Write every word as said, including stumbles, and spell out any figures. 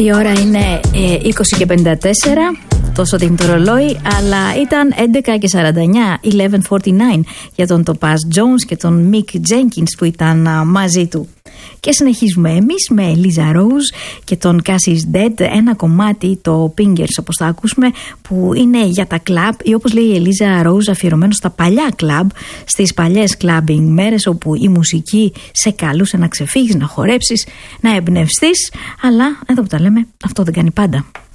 Η ώρα είναι ε, είκοσι και πενήντα τέσσερα, τόσο δείχνει το ρολόι, αλλά ήταν έντεκα και σαράντα εννιά, eleven forty-nine, για τον Topaz Jones και τον Mick Jenkins που ήταν α, μαζί του. Και συνεχίζουμε εμείς με Eliza Rose και τον Cassie's Dead, ένα κομμάτι, το Pingers όπως θα ακούσουμε, που είναι για τα κλαμπ ή όπως λέει η Eliza Rose αφιερωμένο στα παλιά κλαμπ, στις παλιές clubbing μέρες όπου η μουσική σε καλούσε να ξεφύγεις, να χορέψεις, να εμπνευστείς, αλλά εδώ που τα λέμε αυτό δεν κάνει πάντα.